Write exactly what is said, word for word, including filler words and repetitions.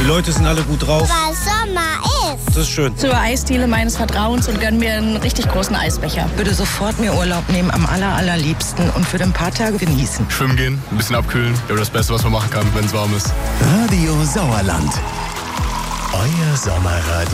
Leute sind alle gut drauf. Weil Sommer ist. Das ist schön. Zur Eisdiele meines Vertrauens und gönn mir einen richtig großen Eisbecher. Würde sofort mir Urlaub nehmen, am aller, allerliebsten und für ein paar Tage genießen. Schwimmen gehen, ein bisschen abkühlen. Ja, das Beste, was man machen kann, wenn es warm ist. Radio Sauerland. Euer Sommerradio.